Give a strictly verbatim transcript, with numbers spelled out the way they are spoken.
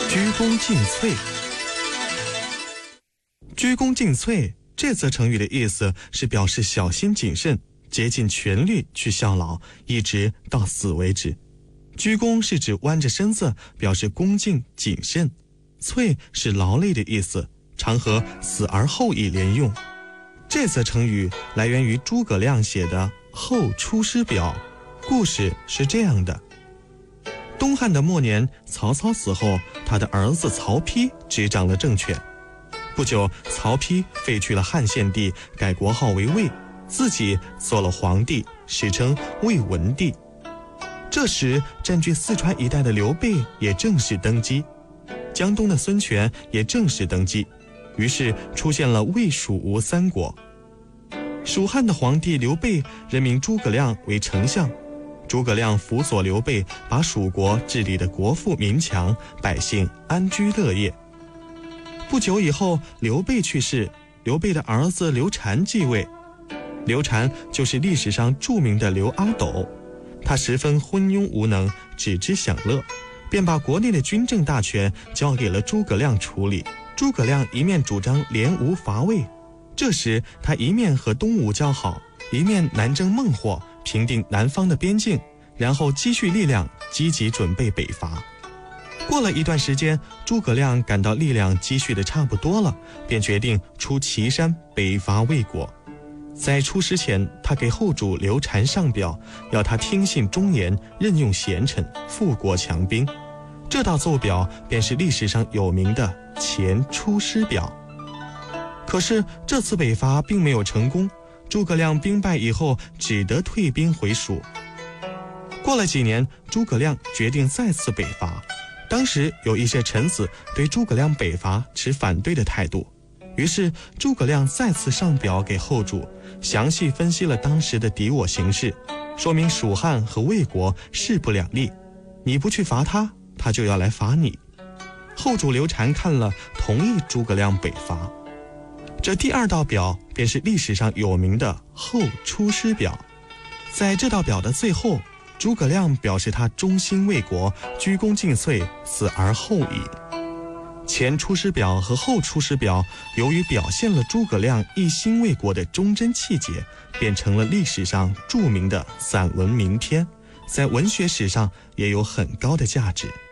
鞠躬尽瘁。鞠躬尽瘁这则成语的意思是表示小心谨慎，竭尽全力去效劳，一直到死为止。鞠躬是指弯着身子，表示恭敬谨慎。瘁是劳累的意思，常和死而后已连用。这则成语来源于诸葛亮写的《后出师表》，故事是这样的：东汉的末年，曹操死后，他的儿子曹丕执掌了政权。不久，曹丕废去了汉献帝，改国号为魏，自己做了皇帝，史称魏文帝。这时，占据四川一带的刘备也正式登基，江东的孙权也正式登基，于是出现了魏蜀吴三国。蜀汉的皇帝刘备任命诸葛亮为丞相，诸葛亮辅佐刘备，把蜀国治理的国富民强，百姓安居乐业。不久以后，刘备去世，刘备的儿子刘禅继位。刘禅就是历史上著名的刘阿斗，他十分昏庸无能，只知享乐，便把国内的军政大权交给了诸葛亮处理。诸葛亮一面主张联吴伐魏，这时他一面和东吴交好，一面南征孟获，平定南方的边境，然后积蓄力量，积极准备北伐。过了一段时间，诸葛亮感到力量积蓄的差不多了，便决定出祁山北伐魏国。在出师前，他给后主刘禅上表，要他听信忠言，任用贤臣，富国强兵。这道奏表便是历史上有名的前出师表。可是这次北伐并没有成功，诸葛亮兵败以后，只得退兵回蜀。过了几年，诸葛亮决定再次北伐。当时有一些臣子对诸葛亮北伐持反对的态度，于是诸葛亮再次上表给后主，详细分析了当时的敌我形势，说明蜀汉和魏国势不两立，你不去伐他，他就要来伐你。后主刘禅看了，同意诸葛亮北伐。这第二道表便是历史上有名的后出师表。在这道表的最后，诸葛亮表示他忠心为国，鞠躬尽瘁，死而后已。前出师表和后出师表由于表现了诸葛亮一心为国的忠贞气节，变成了历史上著名的散文名篇，在文学史上也有很高的价值。